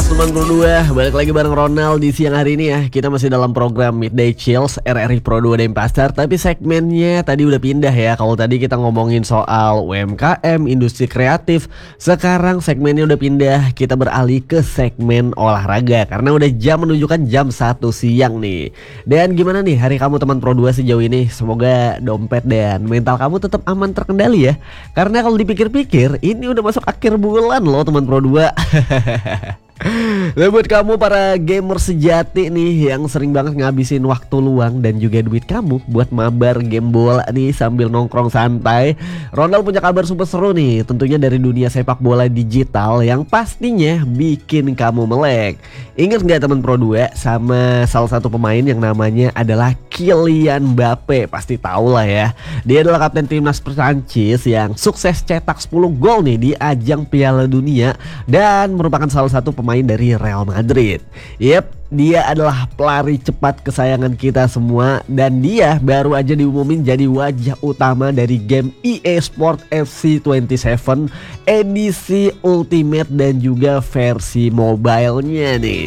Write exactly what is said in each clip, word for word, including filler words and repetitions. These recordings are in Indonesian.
Yes teman Pro dua, balik lagi bareng Ronald di siang hari ini ya. Kita masih dalam program Midday Chills R R I Pro dua Denpasar. Tapi segmennya tadi udah pindah ya. Kalau tadi kita ngomongin soal U M K M, industri kreatif, sekarang segmennya udah pindah. Kita beralih ke segmen olahraga karena udah jam menunjukkan jam satu siang nih. Dan gimana nih hari kamu teman Pro dua sejauh ini? Semoga dompet dan mental kamu tetap aman terkendali ya. Karena kalau dipikir-pikir ini udah masuk akhir bulan loh teman Pro dua. Nah buat kamu para gamer sejati nih yang sering banget ngabisin waktu luang dan juga duit kamu buat mabar game bola nih sambil nongkrong santai, Ronald punya kabar super seru nih, tentunya dari dunia sepak bola digital yang pastinya bikin kamu melek. Ingat nggak teman Pro dua sama salah satu pemain yang namanya adalah Kylian Mbappe? Pasti tahu lah ya. Dia adalah kapten timnas Prancis yang sukses cetak sepuluh gol nih di ajang Piala Dunia dan merupakan salah satu pemain dari Real Madrid. Yep, dia adalah pelari cepat kesayangan kita semua dan dia baru aja diumumin jadi wajah utama dari game E A Sport F C dua puluh tujuh edisi Ultimate dan juga versi mobile-nya nih.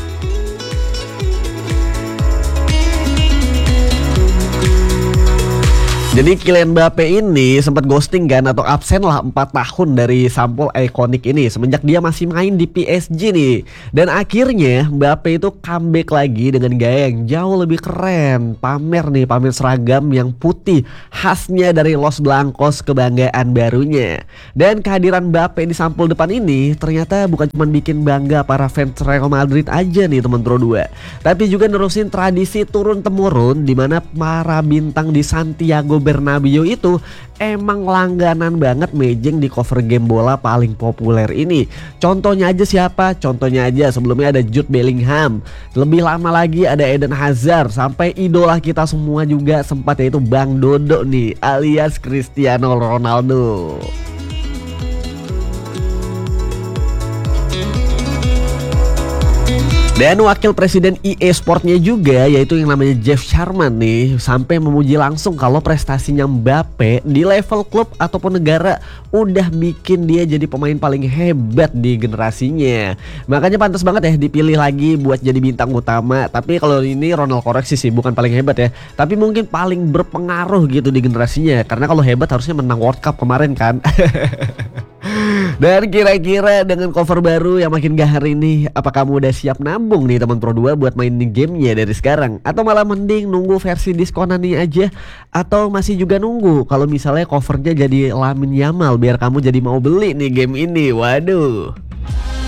Jadi Kylian Mbappe ini sempat ghosting kan atau absen lah empat tahun dari sampul ikonik ini semenjak dia masih main di P S G nih. Dan akhirnya Mbappe itu comeback lagi dengan gaya yang jauh lebih keren. Pamer nih, pamer seragam yang putih khasnya dari Los Blancos, kebanggaan barunya. Dan kehadiran Mbappe di sampul depan ini ternyata bukan cuma bikin bangga para fans Real Madrid aja nih teman Pro dua, tapi juga nerusin tradisi turun temurun di mana para bintang di Santiago Bernabeu itu emang langganan banget mejeng di cover game bola paling populer ini. Contohnya aja siapa? Contohnya aja sebelumnya ada Jude Bellingham, lebih lama lagi ada Eden Hazard, sampai idola kita semua juga sempat yaitu Bang Dodo nih alias Cristiano Ronaldo. Dan wakil presiden E A Sportnya juga yaitu yang namanya Jeff Sharman nih sampai memuji langsung kalau prestasinya Mbappe di level klub ataupun negara udah bikin dia jadi pemain paling hebat di generasinya. Makanya pantas banget ya dipilih lagi buat jadi bintang utama. Tapi kalau ini Ronald koreksi sih, bukan paling hebat ya, tapi mungkin paling berpengaruh gitu di generasinya. Karena kalau hebat harusnya menang World Cup kemarin kan. Dan kira-kira dengan cover baru yang makin gahar ini, apa kamu udah siap nabung nih teman Pro dua buat mainin gamenya dari sekarang? Atau malah mending nunggu versi diskonan nih aja? Atau masih juga nunggu kalau misalnya covernya jadi Lamine Yamal biar kamu jadi mau beli nih game ini? Waduh.